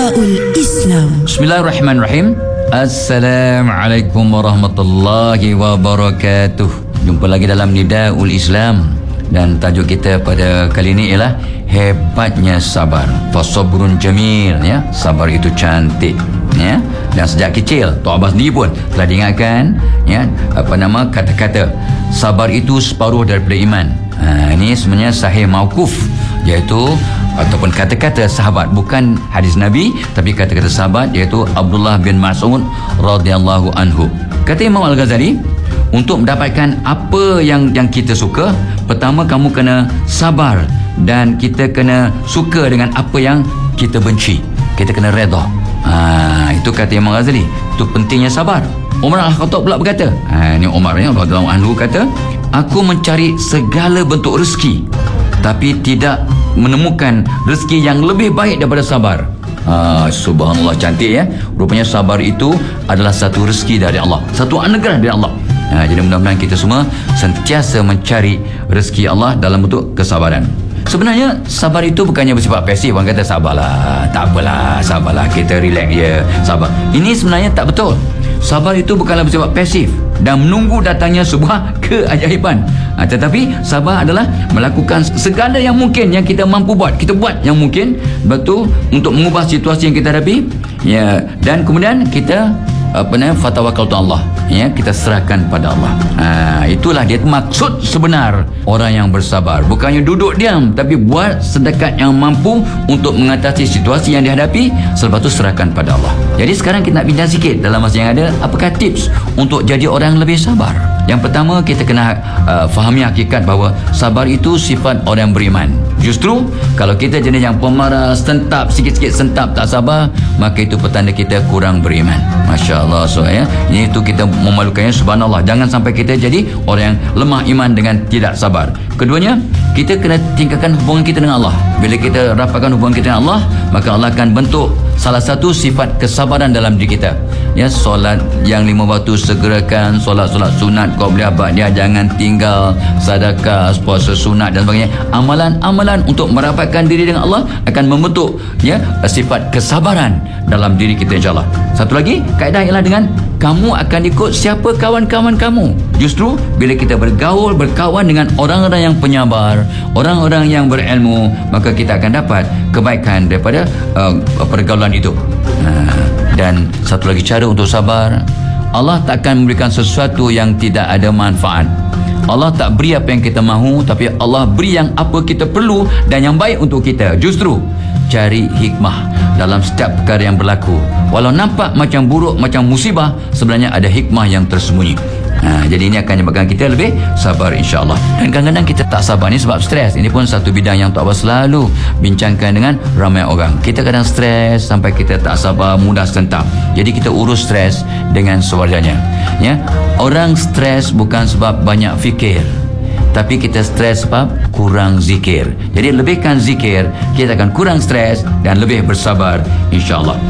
Nidaul Islam. Bismillahirrahmanirrahim. Assalamualaikum warahmatullahi wabarakatuh. Jumpa lagi dalam Nidaul Islam. Dan tajuk kita pada kali ini ialah hebatnya sabar. Fasabrun jamil, ya. Sabar itu cantik, ya. Dan sejak kecil Tok Abbas sendiri pun telah diingatkan, ya, kata-kata sabar itu separuh daripada iman. Ini sebenarnya sahih mauquf, iaitu ataupun kata-kata sahabat, bukan hadis Nabi, tapi kata-kata sahabat, iaitu Abdullah bin Mas'ud radhiyallahu anhu. Kata Imam Al-Ghazali, untuk mendapatkan apa yang kita suka, pertama kamu kena sabar, dan kita kena suka dengan apa yang kita benci. Kita kena redha. Itu kata Imam Ghazali. Itu pentingnya sabar. Umar Al-Khattab pula berkata, ini Umar radhiyallahu anhu kata, aku mencari segala bentuk rezeki, tapi tidak menemukan rezeki yang lebih baik daripada sabar. Subhanallah, cantik, ya. Rupanya sabar itu adalah satu rezeki dari Allah, satu anugerah dari Allah. Jadi mudah-mudahan kita semua sentiasa mencari rezeki Allah dalam bentuk kesabaran. Sebenarnya sabar itu bukannya bersifat pasif. Orang kata sabarlah, tak apalah, sabarlah, kita relax je, sabar. Ini sebenarnya tak betul. Sabar itu bukanlah bersifat pasif dan menunggu datangnya sebuah keajaiban. Tetapi sabar adalah melakukan segala yang mungkin yang kita mampu buat. Kita buat yang mungkin, betul, untuk mengubah situasi yang kita hadapi, ya. Dan kemudian kita fatawakkaltu Allah, ya, kita serahkan pada Allah. Itulah dia maksud sebenar orang yang bersabar. Bukannya duduk diam, tapi buat sedekat yang mampu untuk mengatasi situasi yang dihadapi, selepas itu serahkan pada Allah. Jadi sekarang kita nak bincang sikit dalam masa yang ada, apakah tips untuk jadi orang yang lebih sabar. Yang pertama, kita kena fahami hakikat bahawa sabar itu sifat orang yang beriman. Justru kalau kita jenis yang pemarah, sentap, sikit-sikit sentap, tak sabar, maka itu petanda kita kurang beriman. Masya Allah. So, ya, ini itu kita memalukannya, subhanallah. Jangan sampai kita jadi orang yang lemah iman dengan tidak sabar. Keduanya, kita kena tingkatkan hubungan kita dengan Allah. Bila kita rapatkan hubungan kita dengan Allah, maka Allah akan bentuk salah satu sifat kesabaran dalam diri kita. Ya, solat yang 5 waktu segerakan, solat-solat sunat qabliyah ba'diyah jangan tinggal, sedekah, puasa sunat dan sebagainya. Amalan-amalan untuk merapatkan diri dengan Allah akan membentuk, ya, sifat kesabaran dalam diri kita, insya-Allah. Satu lagi kaedah ialah dengan kamu akan ikut siapa kawan-kawan kamu. Justru bila kita bergaul, berkawan dengan orang-orang yang penyabar, orang-orang yang berilmu, maka kita akan dapat kebaikan daripada pergaulan itu. Dan satu lagi cara untuk sabar, Allah tak akan memberikan sesuatu yang tidak ada manfaat. Allah tak beri apa yang kita mahu, tapi Allah beri yang apa kita perlu dan yang baik untuk kita. Justru cari hikmah dalam setiap perkara yang berlaku. Walau nampak macam buruk, macam musibah, sebenarnya ada hikmah yang tersembunyi. Jadi ini akan menyebabkan kita lebih sabar, insya-Allah. Dan kadang-kadang kita tak sabar ni sebab stres. Ini pun satu bidang yang Tok Abbas selalu bincangkan dengan ramai orang. Kita kadang stres sampai kita tak sabar, mudah sentap. Jadi kita urus stres dengan sewajarnya, ya. Orang stres bukan sebab banyak fikir, tapi kita stres sebab kurang zikir. Jadi lebihkan zikir, kita akan kurang stres dan lebih bersabar, insya-Allah.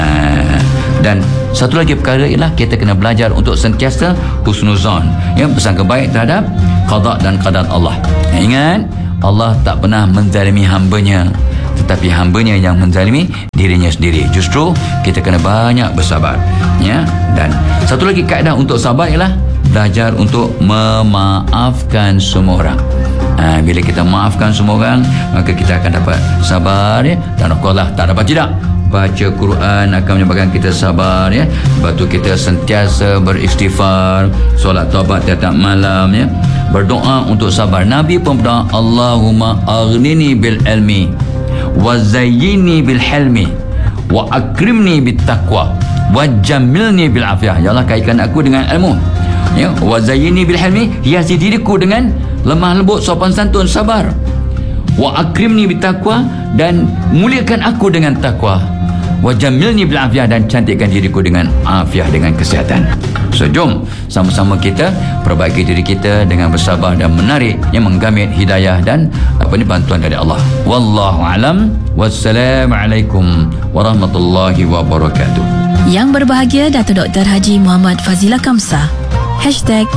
Dan satu lagi perkara ialah kita kena belajar untuk sentiasa husnuzon, ya, bersangka baik terhadap qada dan qadar Allah. Ingat, Allah tak pernah menzalimi hambanya, tetapi hambanya yang menzalimi dirinya sendiri. Justru kita kena banyak bersabar, ya. Dan satu lagi kaedah untuk sabar ialah belajar untuk memaafkan semua orang. Bila kita maafkan semua orang, maka kita akan dapat sabar, ya. Dan of course lah, tak dapat tidak, baca Quran akan menyebabkan kita sabar, ya. Sebab tu kita sentiasa beristighfar, solat taubat tiap malam, ya. Berdoa untuk sabar. Nabi pun berdoa, Allahumma aghnini bil ilmi wa zayyini bil hilmi wa akrimni bit taqwa wa jamilni bil afiyah. Ya Allah, kaitkan aku dengan ilmu, ya. Wa zayyini bil hilmi, hiasi diriku dengan lemah lembut, sopan santun, sabar. Wa akrimni bit taqwa, dan muliakan aku dengan takwa. Wa jamilni bil afiyah, dan cantikkan diriku dengan afiah, dengan kesihatan. So jom sama-sama kita perbaiki diri kita dengan bersabar dan menarik yang menggamit hidayah dan bantuan dari Allah. Wallahu alam. Wassalamualaikum warahmatullahi wabarakatuh. Yang berbahagia Dato' Dr. Haji Muhammad Fazila Kamsah.